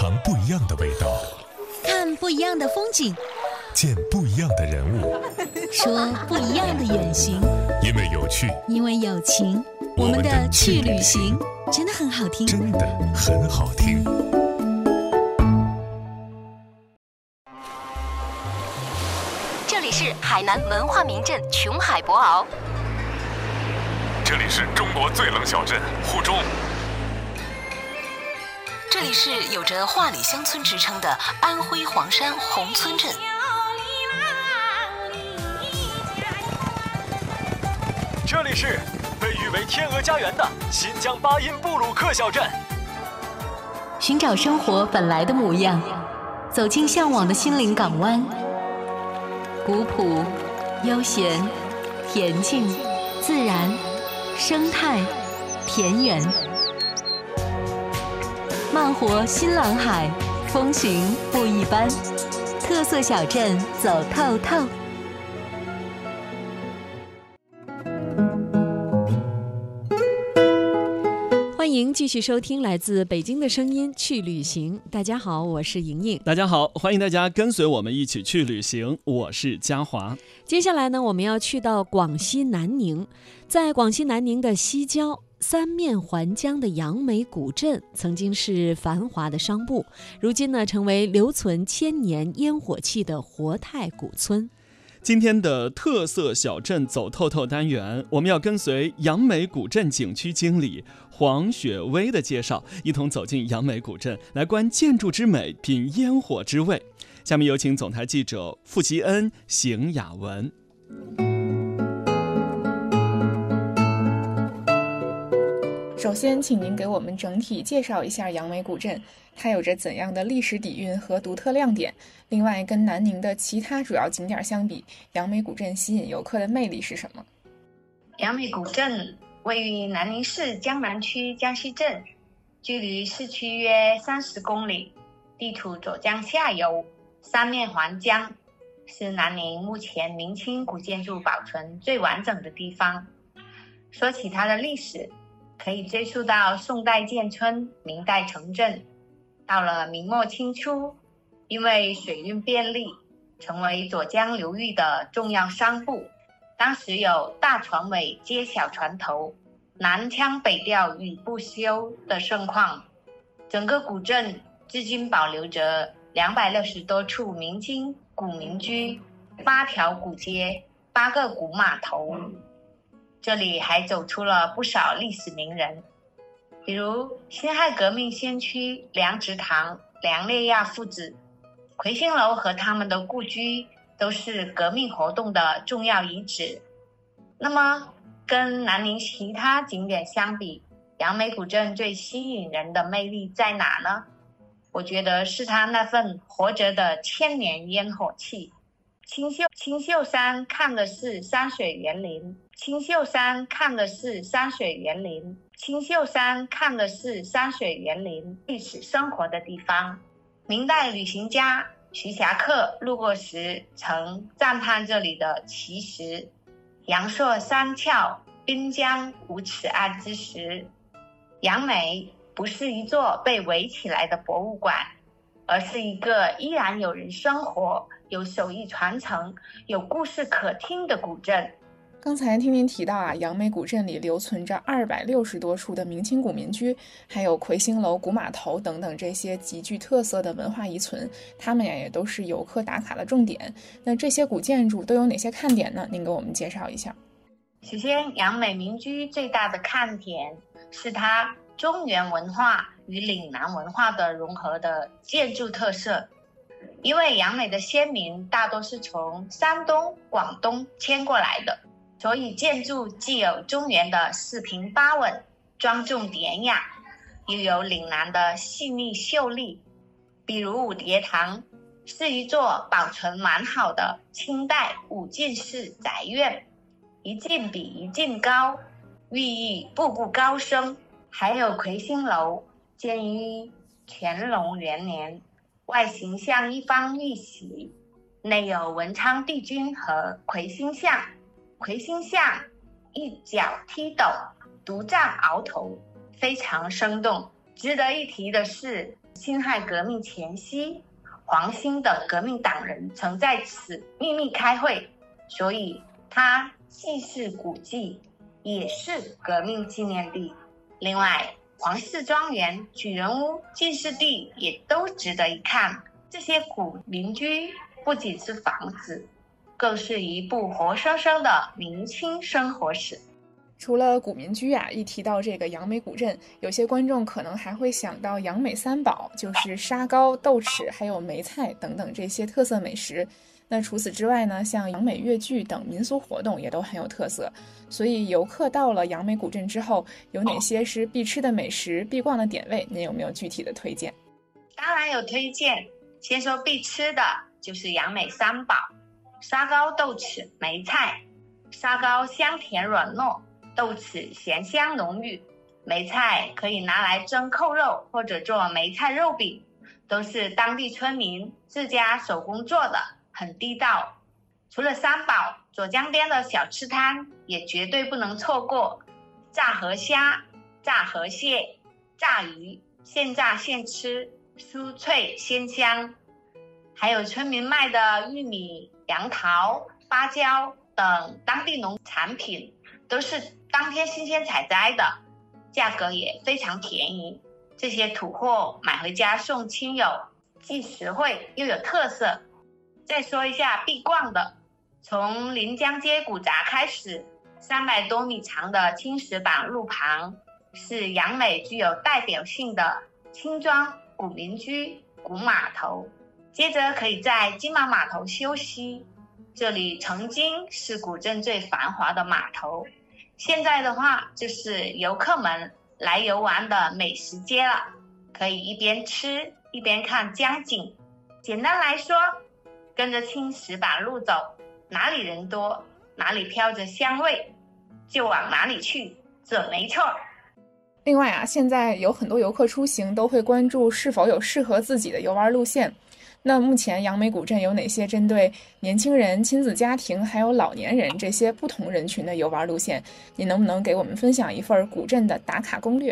尝不一样的味道， 看不一样的风景， 见不一样的人物， 说不一样的远行。 因为有趣， 因为有情，我们的去旅行真的很好听， 真的很好听。 这里是海南文化名镇琼海博鳌， 这里是中国最冷小镇沪中， 这里是有着画里乡村之称的安徽黄山宏村镇， 这里是被誉为天鹅家园的新疆巴音布鲁克小镇。 寻找生活本来的模样，走进向往的心灵港湾，古朴、悠闲、恬静、自然、生态、田园，慢活新蓝海，风行不一般，特色小镇走透透。 欢迎继续收听来自北京的声音去旅行。大家好，我是莹莹。 大家好，欢迎大家跟随我们一起去旅行，我是嘉华。 接下来呢，我们要去到广西南宁。在广西南宁的西郊，三面环江的杨梅古镇曾经是繁华的商埠，如今呢成为留存千年烟火气的活态古村。 今天的特色小镇走透透单元，我们要跟随杨梅古镇景区经理黄雪薇的介绍，一同走进杨梅古镇，来观建筑之美，品烟火之味。下面有请总台记者傅奇恩、邢雅文。 首先，请您给我们整体介绍一下杨梅古镇，它有着怎样的历史底蕴和独特亮点？另外，跟南宁的其他主要景点相比，杨梅古镇吸引游客的魅力是什么？ 杨梅古镇位于南宁市江南区江西镇，距离市区约30公里，地处左江下游，三面环江，是南宁目前明清古建筑保存最完整的地方。说起它的历史，可以追溯到宋代建村，明代城镇，到了明末清初，因为水运便利，成为左江流域的重要商埠。当时有大船尾接小船头，南腔北调语不休的盛况。整个古镇至今保留着260多处明清古民居，8条古街，8个古码头。这里还走出了不少历史名人，比如辛亥革命先驱梁植堂、梁烈亚父子，魁星楼和他们的故居都是革命活动的重要遗址。那么跟南宁其他景点相比，杨梅古镇最吸引人的魅力在哪呢？我觉得是它那份活着的千年烟火气。青秀山看的是山水园林，青秀山看的是山水园林，青秀山看的是山水园林，历史生活的地方。明代旅行家徐霞客路过时曾赞叹这里的奇石，阳朔山峭，滨江无此岸之石。杨梅不是一座被围起来的博物馆，而是一个依然有人生活、有手艺传承、有故事可听的古镇。 刚才听您提到杨梅古镇里留存着260多处的明清古民居，还有魁星楼、古码头等等这些极具特色的文化遗存，它们也都是游客打卡的重点。那这些古建筑都有哪些看点呢？您给我们介绍一下。 首先，杨梅民居最大的看点是它中原文化与岭南文化的融合的建筑特色。因为杨梅的先民大多是从山东、广东迁过来的，所以建筑既有中原的四平八稳、庄重典雅，又有岭南的细腻秀丽。比如五叠堂是一座保存完好的清代五进式宅院，一进比一进高，寓意步步高升。还有魁星楼，建于乾隆元年，外形像一方玉玺，内有文昌帝君和魁星像。魁星像一脚踢斗，独占鳌头，非常生动。值得一提的是， 辛亥革命前夕，黄兴的革命党人曾在此秘密开会，所以它既是古迹，也是革命纪念地。另外，黄氏庄园、举人屋、祭祀地也都值得一看。这些古邻居不仅是房子，更是一部活生生的明清生活史。 除了古民居啊，一提到这个杨梅古镇，有些观众可能还会想到杨梅三宝，就是沙糕、豆豉还有梅菜等等这些特色美食。那除此之外呢，像杨梅越剧等民俗活动也都很有特色。所以游客到了杨梅古镇之后，有哪些是必吃的美食、必逛的点位？您有没有具体的推荐？ 当然有推荐。先说必吃的，就是杨梅三宝：沙糕、豆豉、梅菜。沙糕香甜软糯，豆豉咸香浓郁，梅菜可以拿来蒸扣肉或者做梅菜肉饼，都是当地村民自家手工做的，很地道。除了三宝，左江边的小吃摊也绝对不能错过：炸河虾、炸河蟹、炸鱼，现炸现吃，酥脆鲜香。还有村民卖的玉米、杨桃、芭蕉等当地农产品，都是当天新鲜采摘的，价格也非常便宜。这些土货买回家送亲友，既实惠又有特色。再说一下必逛的，从临江街古闸开始，300多米长的青石板路旁，是杨梅具有代表性的青庄古民居、古码头。接着可以在金马码头休息，这里曾经是古镇最繁华的码头，现在的话就是游客们来游玩的美食街了，可以一边吃一边看江景。简单来说，跟着青石板路走，哪里人多，哪里飘着香味，就往哪里去，这没错。 另外啊，现在有很多游客出行都会关注是否有适合自己的游玩路线。那目前杨梅古镇有哪些针对年轻人、亲子家庭还有老年人这些不同人群的游玩路线？你能不能给我们分享一份古镇的打卡攻略？